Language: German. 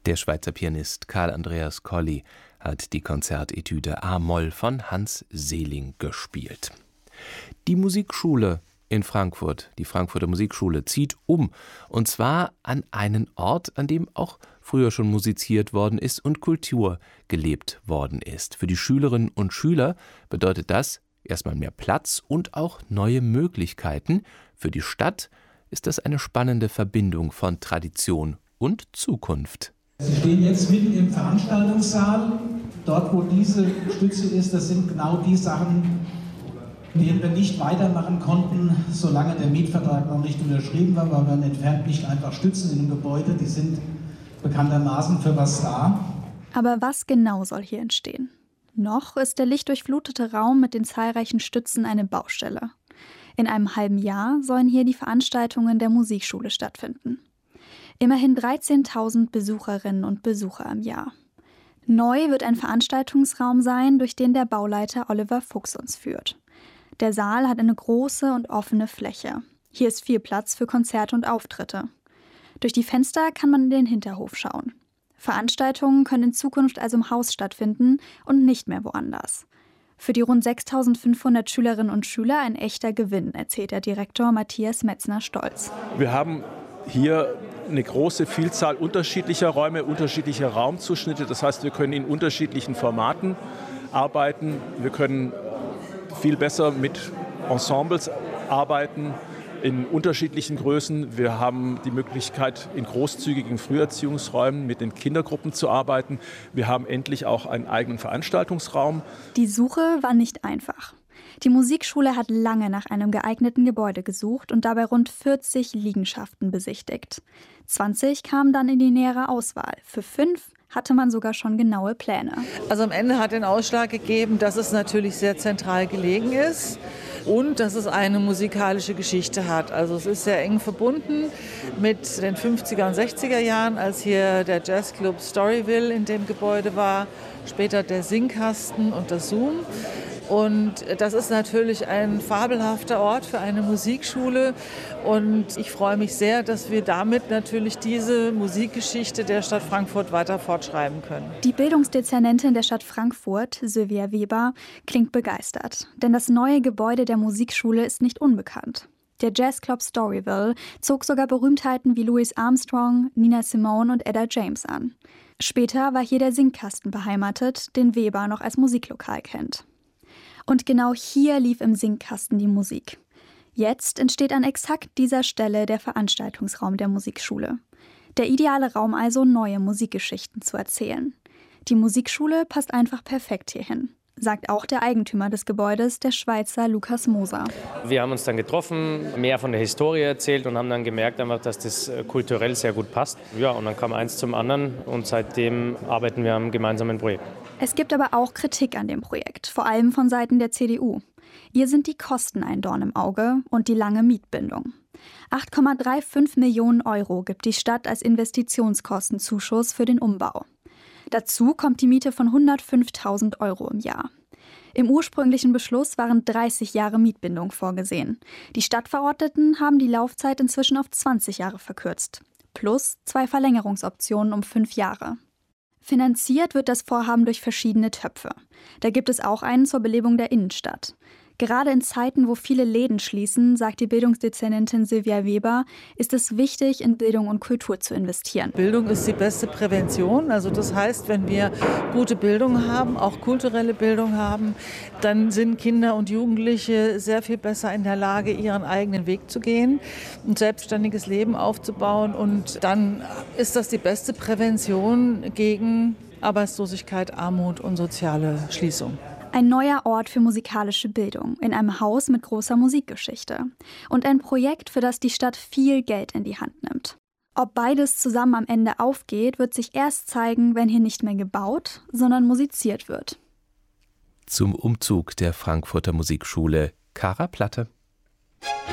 Der Schweizer Pianist Karl Andreas Colli hat die Konzertetüde A-Moll von Hans Seeling gespielt. Die Musikschule in Frankfurt, die Frankfurter Musikschule, zieht um. Und zwar an einen Ort, an dem auch früher schon musiziert worden ist und Kultur gelebt worden ist. Für die Schülerinnen und Schüler bedeutet das erstmal mehr Platz und auch neue Möglichkeiten. Für die Stadt ist das eine spannende Verbindung von Tradition und Zukunft. Sie stehen jetzt mitten im Veranstaltungssaal. Dort, wo diese Stütze ist, das sind genau die Sachen, mit denen wir nicht weitermachen konnten, solange der Mietvertrag noch nicht unterschrieben war, weil man entfernt nicht einfach Stützen in dem Gebäude, die sind bekanntermaßen für was da. Aber was genau soll hier entstehen? Noch ist der lichtdurchflutete Raum mit den zahlreichen Stützen eine Baustelle. In einem halben Jahr sollen hier die Veranstaltungen der Musikschule stattfinden. Immerhin 13.000 Besucherinnen und Besucher im Jahr. Neu wird ein Veranstaltungsraum sein, durch den der Bauleiter Oliver Fuchs uns führt. Der Saal hat eine große und offene Fläche. Hier ist viel Platz für Konzerte und Auftritte. Durch die Fenster kann man in den Hinterhof schauen. Veranstaltungen können in Zukunft also im Haus stattfinden und nicht mehr woanders. Für die rund 6.500 Schülerinnen und Schüler ein echter Gewinn, erzählt der Direktor Matthias Metzner stolz. Wir haben hier eine große Vielzahl unterschiedlicher Räume, unterschiedlicher Raumzuschnitte. Das heißt, wir können in unterschiedlichen Formaten arbeiten. Wir können viel besser mit Ensembles arbeiten in unterschiedlichen Größen. Wir haben die Möglichkeit, in großzügigen Früherziehungsräumen mit den Kindergruppen zu arbeiten. Wir haben endlich auch einen eigenen Veranstaltungsraum. Die Suche war nicht einfach. Die Musikschule hat lange nach einem geeigneten Gebäude gesucht und dabei rund 40 Liegenschaften besichtigt. 20 kamen dann in die nähere Auswahl. Für 5 hatte man sogar schon genaue Pläne. Also am Ende hat den Ausschlag gegeben, dass es natürlich sehr zentral gelegen ist und dass es eine musikalische Geschichte hat. Also es ist sehr eng verbunden mit den 50er und 60er Jahren, als hier der Jazzclub Storyville in dem Gebäude war, später der Singkasten und das Zoom. Und das ist natürlich ein fabelhafter Ort für eine Musikschule. Und ich freue mich sehr, dass wir damit natürlich diese Musikgeschichte der Stadt Frankfurt weiter fortschreiben können. Die Bildungsdezernentin der Stadt Frankfurt, Sylvia Weber, klingt begeistert. Denn das neue Gebäude der Musikschule ist nicht unbekannt. Der Jazzclub Storyville zog sogar Berühmtheiten wie Louis Armstrong, Nina Simone und Etta James an. Später war hier der Singkasten beheimatet, den Weber noch als Musiklokal kennt. Und genau hier lief im Singkasten die Musik. Jetzt entsteht an exakt dieser Stelle der Veranstaltungsraum der Musikschule. Der ideale Raum also, neue Musikgeschichten zu erzählen. Die Musikschule passt einfach perfekt hierhin, sagt auch der Eigentümer des Gebäudes, der Schweizer Lukas Moser. Wir haben uns dann getroffen, mehr von der Historie erzählt und haben dann gemerkt, einfach, dass das kulturell sehr gut passt. Ja, und dann kam eins zum anderen und seitdem arbeiten wir am gemeinsamen Projekt. Es gibt aber auch Kritik an dem Projekt, vor allem von Seiten der CDU. Ihr sind die Kosten ein Dorn im Auge und die lange Mietbindung. 8,35 Millionen Euro gibt die Stadt als Investitionskostenzuschuss für den Umbau. Dazu kommt die Miete von 105.000 Euro im Jahr. Im ursprünglichen Beschluss waren 30 Jahre Mietbindung vorgesehen. Die Stadtverordneten haben die Laufzeit inzwischen auf 20 Jahre verkürzt. Plus 2 Verlängerungsoptionen um 5 Jahre. Finanziert wird das Vorhaben durch verschiedene Töpfe. Da gibt es auch einen zur Belebung der Innenstadt. Gerade in Zeiten, wo viele Läden schließen, sagt die Bildungsdezernentin Sylvia Weber, ist es wichtig, in Bildung und Kultur zu investieren. Bildung ist die beste Prävention. Also das heißt, wenn wir gute Bildung haben, auch kulturelle Bildung haben, dann sind Kinder und Jugendliche sehr viel besser in der Lage, ihren eigenen Weg zu gehen, ein selbstständiges Leben aufzubauen. Und dann ist das die beste Prävention gegen Arbeitslosigkeit, Armut und soziale Schließung. Ein neuer Ort für musikalische Bildung in einem Haus mit großer Musikgeschichte. Und ein Projekt, für das die Stadt viel Geld in die Hand nimmt. Ob beides zusammen am Ende aufgeht, wird sich erst zeigen, wenn hier nicht mehr gebaut, sondern musiziert wird. Zum Umzug der Frankfurter Musikschule Kara Platte.